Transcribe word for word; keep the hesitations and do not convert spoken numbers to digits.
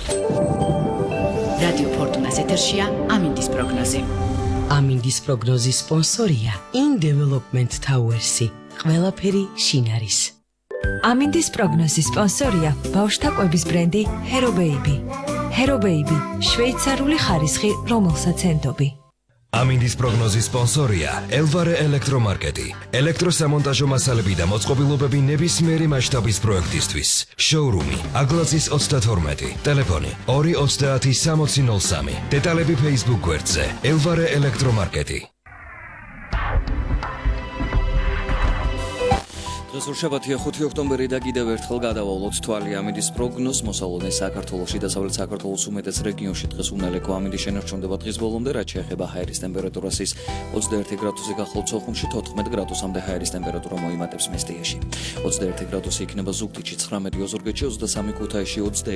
რადიო ფორტუნას ეთერშია ამინდის პროგნოზი. ამინდის პროგნოზის სპონსორია In Development Towers-ი. ყველაფერი შინ არის. ამინდის პროგნოზის სპონსორია ბავშვთა კვების ბრენდი Hero Baby. Hero Baby, შვეიცარიული ხარისხი, რომელსაც ენდობი. ამინდის პროგნოზის სპონსორია Elvare ელექტრომარკეტი. ელექტროსამონტაჟო მასალები და მოწყობილობები ნებისმიერი მასშტაბის პროექტისთვის. შოურუმი აგლაძის ოცდათორმეტი. ტელეფონი ორი ოცდაათი სამოცი ნოლ სამი. დეტალები Facebook გვერდზე Elvare ელექტრომარკეტი. დღეს ორშაბათია ხუთი ოქტომბერი და კიდევ ერთხელ გადავავლოთ თვალი ამინდის პროგნოზს. მოსალოდნე საქართველოში და დასავლეთ საქართველოს უმეტეს რეგიონში დღეს უნალეკო ამინდი შენარჩუნდება დღის ბოლომდე, რაც შეეხება ჰაერის ტემპერატურას ის ოცდაერთი გრადუსი გახლავთ სოხუმში, თოთხმეტ გრადუსამდე ჰაერის ტემპერატურა მოიმატებს მესტიაში. ოცდაერთი გრადუსი იქნება ზუგდიდში, ცხრამეტი ოზურგეთში, ოცდასამი ქუთაისში,